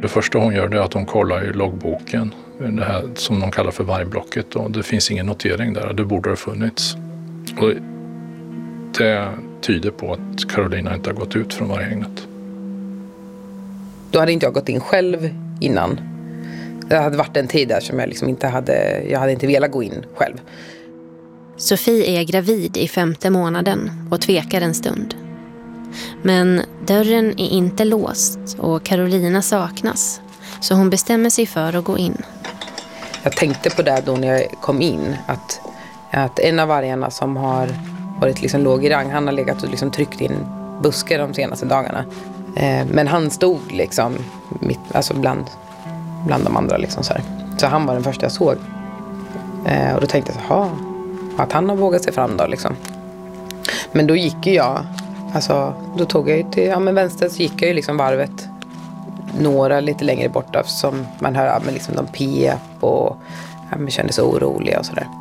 Det första hon gör är att hon kollar i loggboken, det här som de kallar för vargblocket, och det finns ingen notering där, det borde ha funnits. Och det tyder på att Carolina inte har gått ut från varghägnet. Då hade inte jag gått in själv innan. Det hade varit en tid där som jag liksom inte hade velat gå in själv. Sofie är gravid i 5:e månaden och tvekar en stund. Men dörren är inte låst och Carolina saknas, så hon bestämmer sig för att gå in. Jag tänkte på det då när jag kom in, att en av vargarna som har varit liksom låg i rang, han har legat och liksom tryckt in buskar de senaste dagarna. Men han stod liksom alltså bland de andra liksom så här. Så han var den första jag såg. Och då tänkte jag att han har vågat sig fram då liksom. Men då gick ju jag, alltså då tog jag ju till vänster, så gick jag ju liksom varvet några lite längre borta, som man hör men liksom de pep och kände sig oroliga och sådär.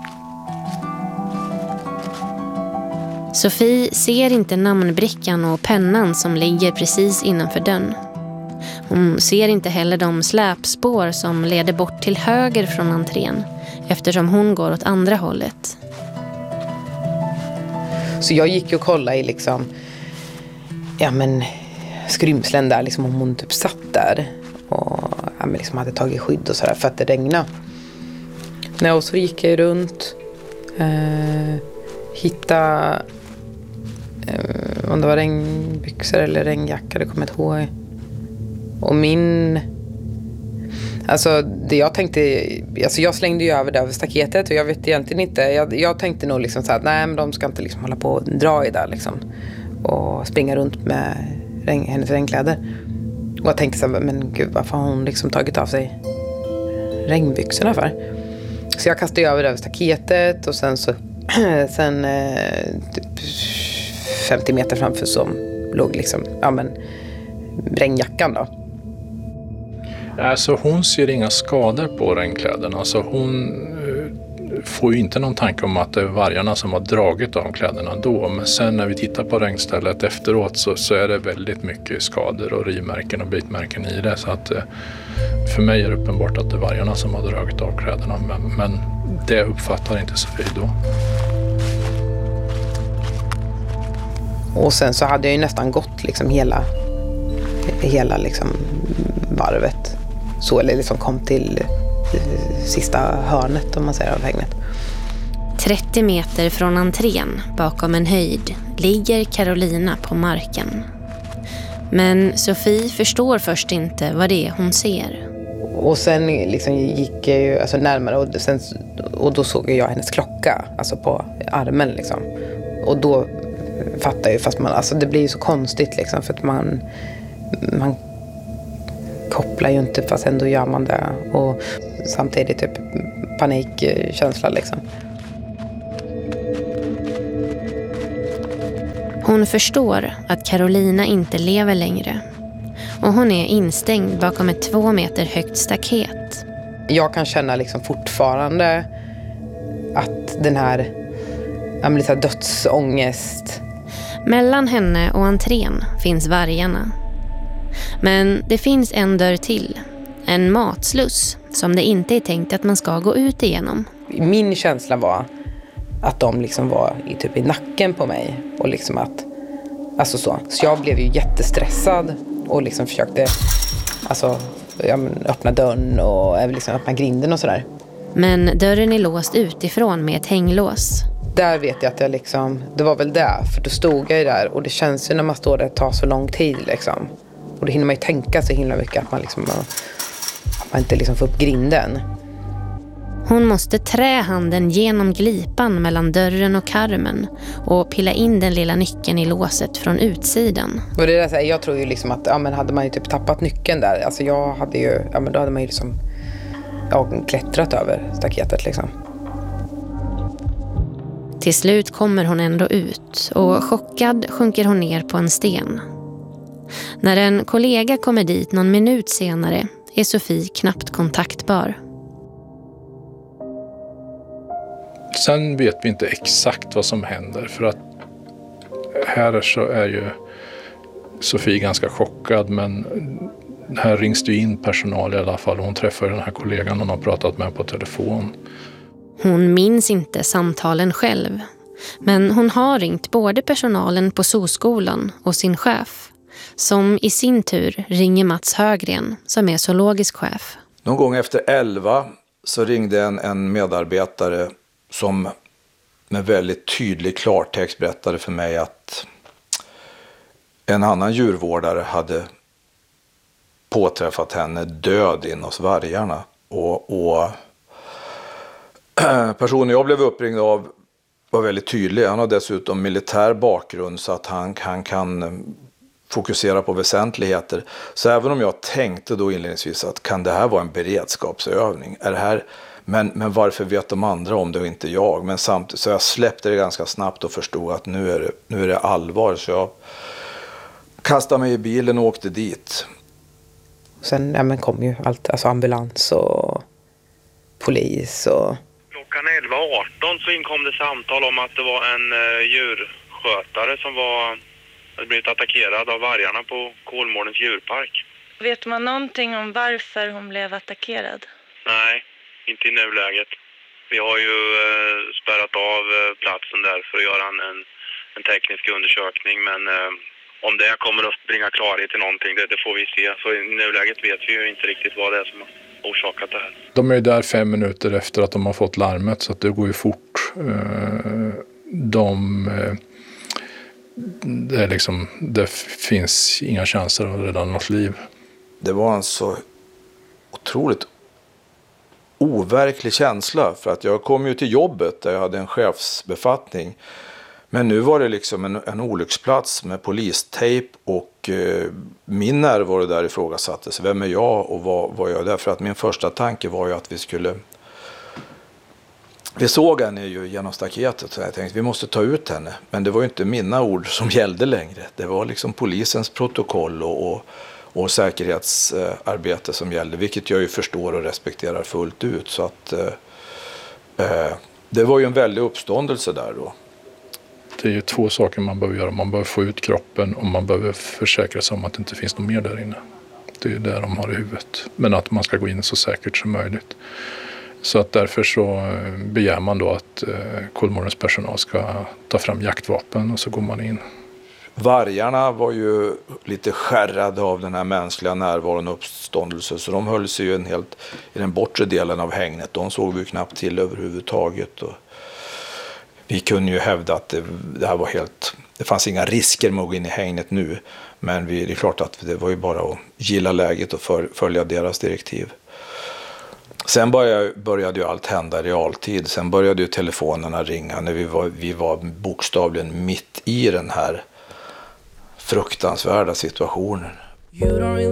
Sofie ser inte namnbrickan och pennan som ligger precis innanför dörren. Hon ser inte heller de släpspår som leder bort till höger från entrén, eftersom hon går åt andra hållet. Så jag gick och kollade i liksom, skrymslen där, liksom, om hon typ satt där och liksom hade tagit skydd och sådär för att det regnade. Och så gick jag runt, hittade om det var regnbyxor eller regnjacka, det kommer jag inte ihåg. Och det jag tänkte, jag slängde ju över det över staketet, och jag vet egentligen inte, jag tänkte nog liksom så att nej, men de ska inte liksom hålla på och dra i där liksom och springa runt med hennes regnkläder. Och jag tänkte så här, men gud, varför har hon liksom tagit av sig regnbyxorna för? Så jag kastade över det över staketet, och sen typ 50 meter framför som låg liksom, regnjackan då. Alltså hon ser inga skador på regnkläderna. Alltså hon får ju inte någon tanke om att det är vargarna som har dragit av kläderna då. Men sen när vi tittar på regnstället efteråt så är det väldigt mycket skador och rivmärken och bitmärken i det. Så att för mig är det uppenbart att det är vargarna som har dragit av kläderna. Men det uppfattar inte Sofie då. Och sen så hade jag ju nästan gått liksom hela liksom varvet. Så, eller liksom kom till sista hörnet, om man säger, av hägnet. 30 meter från entrén, bakom en höjd, ligger Carolina på marken. Men Sofie förstår först inte vad det är hon ser. Och sen liksom gick jag ju närmare, och då såg jag hennes klocka, alltså på armen liksom. Och då fattar jag ju, fast det blir ju så konstigt liksom, för att man kopplar ju inte, fast ändå gör man det. Och samtidigt typ panikkänsla liksom. Hon förstår att Carolina inte lever längre. Och hon är instängd bakom ett 2 meter högt staket. Jag kan känna liksom fortfarande att den här lite dödsångest. Mellan henne och entrén finns vargarna. Men det finns en dörr till. En matsluss som det inte är tänkt att man ska gå ut igenom. Min känsla var att de liksom var i nacken på mig. Och liksom att, så jag blev ju jättestressad och liksom försökte öppna dörren och liksom öppna grinden och sådär. Men dörren är låst utifrån med ett hänglås. Där vet jag att det var väl där, för då stod jag ju där, och det känns ju när man står där, det tar så lång tid liksom. Och då hinner man ju tänka så himla mycket att man inte liksom får upp grinden. Hon måste trä handen genom glipan mellan dörren och karmen och pilla in den lilla nyckeln i låset från utsidan. Och det där, jag tror ju liksom att hade man ju typ tappat nyckeln där, jag hade ju, då hade man ju liksom klättrat över staketet liksom. Till slut kommer hon ändå ut och chockad sjunker hon ner på en sten. När en kollega kommer dit någon minut senare är Sofie knappt kontaktbar. Sen vet vi inte exakt vad som händer, för att här så är ju Sofie ganska chockad, men Här rings det in personal i alla fall. Hon träffar den här kollegan hon har pratat med på telefon. Hon minns inte samtalen själv. Men hon har ringt både personalen på Zooskolan och sin chef. Som i sin tur ringer Mats Högren som är zoologisk chef. Någon gång efter 11 så ringde en medarbetare som med väldigt tydlig klartext berättade för mig att en annan djurvårdare hade påträffat henne död in hos vargarna. Och personen jag blev uppringd av var väldigt tydlig. Han har dessutom militär bakgrund så att han kan fokusera på väsentligheter. Så även om jag tänkte då inledningsvis att kan det här vara en beredskapsövning? Är det här, men varför vet de andra om det och inte jag? Men samtidigt så jag släppte det ganska snabbt och förstod att nu är det allvar. Så jag kastade mig i bilen och åkte dit. Sen kom ju allt, alltså ambulans och polis och... Klockan 11:18 så inkom det samtal om att det var en djurskötare som hade blivit attackerad av vargarna på Kolmårdens djurpark. Vet man någonting om varför hon blev attackerad? Nej, inte i nuläget. Vi har ju spärrat av platsen där för att göra en teknisk undersökning, men om det kommer att bringa klarhet i någonting, det får vi se. Så i nuläget vet vi ju inte riktigt vad det är som har orsakat det här. De är ju där 5 minuter efter att de har fått larmet så att det går ju fort. Det finns inga chanser av redan något liv. Det var en så otroligt overklig känsla för att jag kom ju till jobbet där jag hade en chefsbefattning. Men nu var det liksom en olycksplats med polistejp och min närvaro där ifrågasattes. Vem är jag och vad gör jag där? För att min första tanke var ju att vi såg henne ju genom staketet så jag tänkte vi måste ta ut henne. Men det var ju inte mina ord som gällde längre. Det var liksom polisens protokoll och säkerhetsarbete som gällde. Vilket jag ju förstår och respekterar fullt ut. Så att det var ju en väldig uppståndelse där då. Det är ju 2 saker man behöver göra. Man behöver få ut kroppen och man behöver försäkra sig om att det inte finns något mer där inne. Det är ju det de har i huvudet. Men att man ska gå in så säkert som möjligt. Så att därför så begär man då att Kolmårdens personal ska ta fram jaktvapen och så går man in. Vargarna var ju lite skärrade av den här mänskliga närvaron och uppståndelse. Så de höll sig ju i den bortre delen av hägnet. De såg vi ju knappt till överhuvudtaget. Och vi kunde ju hävda att det här var det fanns inga risker med att gå in i hägnet nu. Men det är klart att det var ju bara att gilla läget och följa deras direktiv. Sen började ju allt hända i realtid. Sen började ju telefonerna ringa när vi var bokstavligen mitt i den här fruktansvärda situationen.